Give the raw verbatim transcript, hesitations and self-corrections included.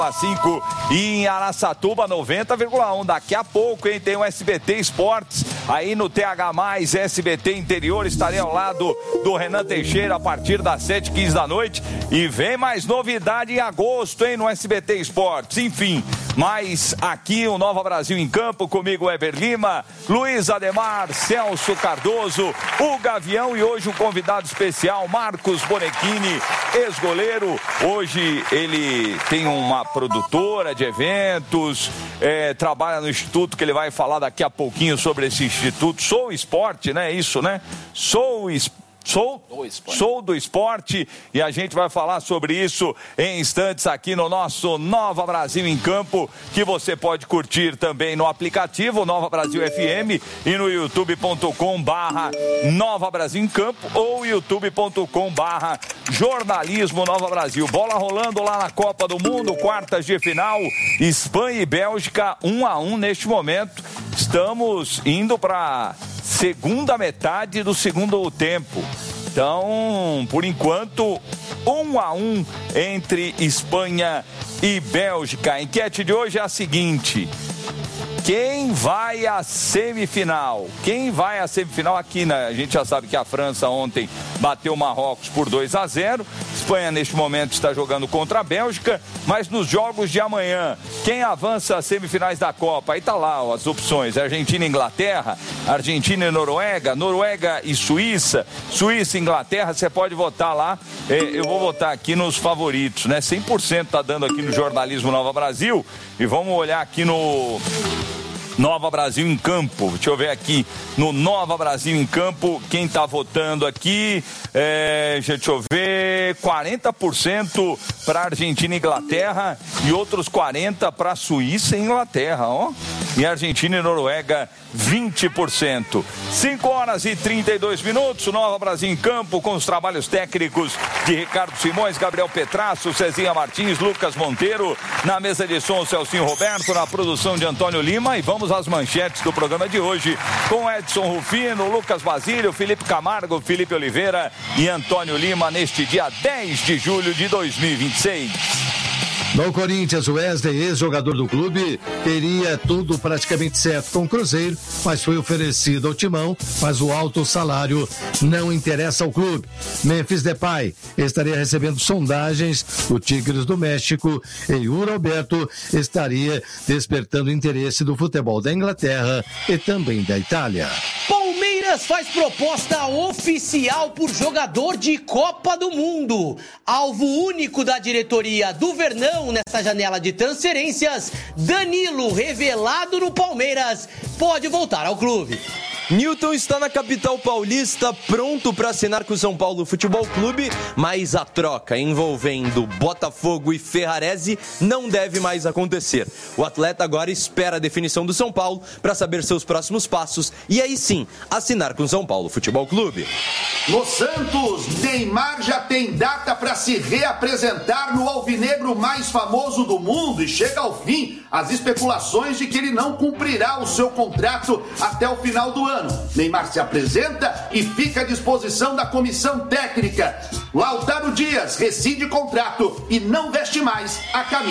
cinco e em Araçatuba noventa vírgula um. Daqui a pouco, hein, tem o S B T Esportes aí no T H mais, S B T Interior. Estarei ao lado do Renan Teixeira a partir das sete e quinze da noite. E vem mais novidade em agosto, hein, no S B T Esportes. Enfim, mas aqui o Nova Brasil em Campo, comigo Eber Lima, Luiz Ademar, Celso Cardoso, o Gavião e hoje um convidado especial, Marcos Bonechini, ex-goleiro. Hoje ele tem uma produtora de eventos, é, trabalha no Instituto, que ele vai falar daqui a pouquinho sobre esse Instituto. Sou Esporte, né? Isso, né? Sou Esporte. Sou, sou do esporte e a gente vai falar sobre isso em instantes aqui no nosso Nova Brasil em Campo, que você pode curtir também no aplicativo Nova Brasil F M e no youtube ponto com barra Nova Brasil em Campo ou youtube ponto com barra Jornalismo Nova Brasil. Bola rolando lá na Copa do Mundo, quartas de final, Espanha e Bélgica um a um neste momento. Estamos indo para segunda metade do segundo tempo. Então, por enquanto, um a um entre Espanha e Bélgica. A enquete de hoje é a seguinte: quem vai à semifinal? Quem vai à semifinal aqui, né? A gente já sabe que a França ontem bateu o Marrocos por dois a zero. Espanha, neste momento, está jogando contra a Bélgica. Mas nos jogos de amanhã, quem avança às semifinais da Copa? Aí tá lá ó, as opções: Argentina e Inglaterra, Argentina e Noruega, Noruega e Suíça, Suíça e Inglaterra. Você pode votar lá. Eu vou votar aqui nos favoritos, né? cem por cento tá dando aqui no Jornalismo Nova Brasil. E vamos olhar aqui no Nova Brasil em Campo. Deixa eu ver aqui no Nova Brasil em Campo quem tá votando aqui. É, deixa eu ver, quarenta por cento para Argentina e Inglaterra e outros quarenta por cento para Suíça e Inglaterra, ó. E Argentina e Noruega, vinte por cento. cinco horas e trinta e dois minutos, Nova Brasil em Campo, com os trabalhos técnicos de Ricardo Simões, Gabriel Petrasso, Cezinha Martins, Lucas Monteiro, na mesa de som, Celcinho Roberto, na produção de Antônio Lima. E vamos às manchetes do programa de hoje, com Edson Rufino, Lucas Basílio, Felipe Camargo, Felipe Oliveira e Antônio Lima, neste dia dez de julho de dois mil e vinte e seis. No Corinthians, o Wesley, ex-jogador do clube, teria tudo praticamente certo com o Cruzeiro, mas foi oferecido ao Timão, mas o alto salário não interessa ao clube. Memphis Depay estaria recebendo sondagens do Tigres do México e Yuri Alberto estaria despertando interesse do futebol da Inglaterra e também da Itália. Palmeiras faz proposta oficial por jogador de Copa do Mundo. Alvo único da diretoria do Verdão nesta janela de transferências, Danilo, revelado no Palmeiras, pode voltar ao clube. Newton está na capital paulista, pronto para assinar com o São Paulo Futebol Clube, mas a troca envolvendo Botafogo e Ferrarese não deve mais acontecer. O atleta agora espera a definição do São Paulo para saber seus próximos passos e aí sim assinar com o São Paulo Futebol Clube. No Santos, Neymar já tem data para se reapresentar no alvinegro mais famoso do mundo e chega ao fim as especulações de que ele não cumprirá o seu contrato até o final do ano. Neymar se apresenta e fica à disposição da comissão técnica. Lautaro Dias rescinde contrato e não veste mais a camisa.